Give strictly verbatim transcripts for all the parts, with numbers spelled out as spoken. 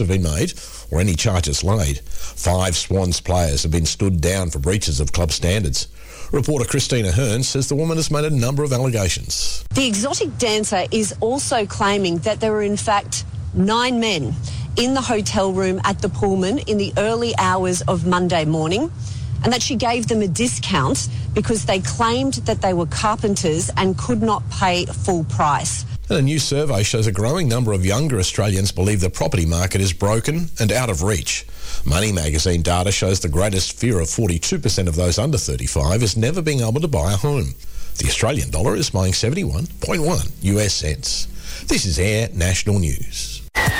have been made or any charges laid. Five Swans players have been stood down for breaches of club standards. Reporter Christina Hearn says the woman has made a number of allegations. The exotic dancer is also claiming that there were in fact nine men in the hotel room at the Pullman in the early hours of Monday morning, and that she gave them a discount because they claimed that they were carpenters and could not pay full price. And a new survey shows a growing number of younger Australians believe the property market is broken and out of reach. Money magazine data shows the greatest fear of forty-two percent of those under thirty-five is never being able to buy a home. The Australian dollar is buying seventy-one point one U S cents. This is Air National News.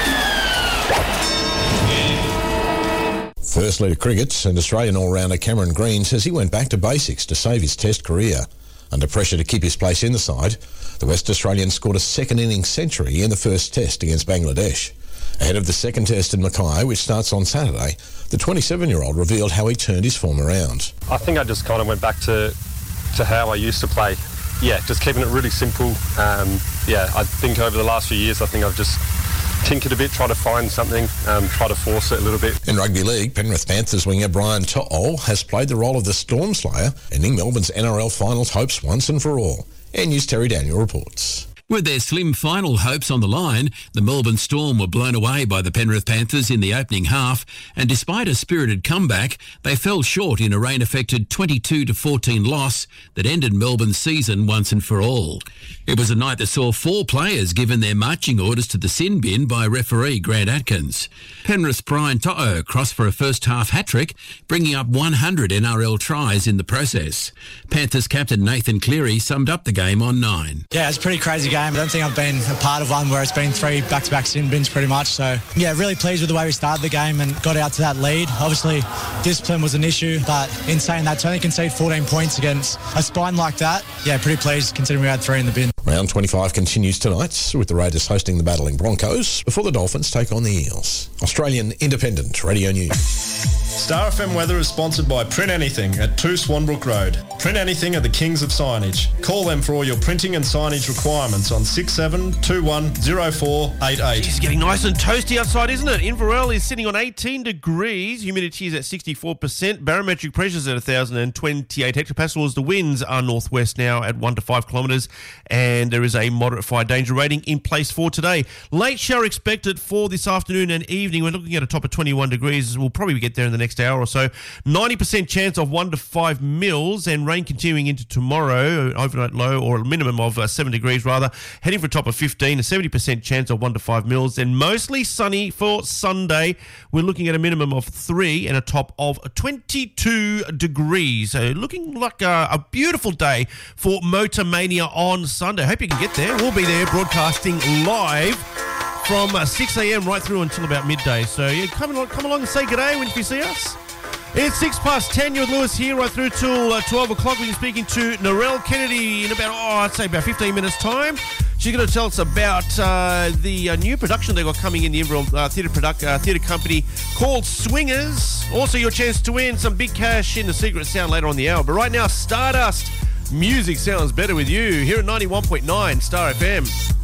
Firstly to cricket, and Australian all-rounder Cameron Green says he went back to basics to save his Test career. Under pressure to keep his place in the side, the West Australian scored a second innings century in the first Test against Bangladesh. Ahead of the second Test in Mackay, which starts on Saturday, the twenty-seven-year-old revealed how he turned his form around. I think I just kind of went back to, to how I used to play. Yeah, just keeping it really simple. Um, yeah, I think over the last few years, I think I've just tinkered a bit, try to find something, um, try to force it a little bit. In rugby league, Penrith Panthers winger Brian To'o has played the role of the Storm Slayer, ending Melbourne's N R L finals hopes once and for all. Air News Terry Daniel reports. With their slim final hopes on the line, the Melbourne Storm were blown away by the Penrith Panthers in the opening half, and despite a spirited comeback, they fell short in a rain-affected twenty-two to fourteen loss that ended Melbourne's season once and for all. It was a night that saw four players given their marching orders to the sin bin by referee Grant Atkins. Penrith's Brian To'o crossed for a first-half hat-trick, bringing up one hundred N R L tries in the process. Panthers captain Nathan Cleary summed up the game on nine. Yeah, it's a pretty crazy game. I don't think I've been a part of one where it's been three back-to-back sin bins pretty much. So, yeah, really pleased with the way we started the game and got out to that lead. Obviously, discipline was an issue, but in saying that, to only concede fourteen points against a spine like that, yeah, pretty pleased considering we had three in the bin. Round twenty-five continues tonight with the Raiders hosting the battling Broncos before the Dolphins take on the Eels. Australian Independent Radio News. Star F M weather is sponsored by Print Anything at two Swanbrook Road. Print Anything are the kings of signage. Call them for all your printing and signage requirements on six seven two one zero four eight eight. It's getting nice and toasty outside, isn't it? Inverell is sitting on eighteen degrees. Humidity is at sixty-four percent. Barometric pressures at one thousand twenty-eight hectopascals. The winds are northwest now at one to five kilometres, and there is a moderate fire danger rating in place for today. Late shower expected for this afternoon and evening. We're looking at a top of twenty-one degrees. We'll probably get there in the next hour or so. ninety percent chance of one to five mils, and rain continuing into tomorrow. Overnight low, or a minimum of uh, seven degrees rather. Heading for a top of fifteen, a seventy percent chance of one to five mils, and mostly sunny for Sunday. We're looking at a minimum of three and a top of twenty-two degrees. So looking like a, a beautiful day for Motor Mania on Sunday. Hope you can get there. We'll be there broadcasting live from uh, six a.m. right through until about midday. So yeah, come along, come along and say g'day when you see us. It's six past ten. You're with Lewis here right through till uh, twelve o'clock. We'll be speaking to Narelle Kennedy in about, oh, I'd say about fifteen minutes' time. She's going to tell us about uh, the uh, new production they've got coming in the Inverell uh, Theatre product, uh, Theatre Company called Swingers. Also, your chance to win some big cash in the Secret Sound later on the hour. But right now, Stardust. Music sounds better with you here at ninety-one point nine Star F M.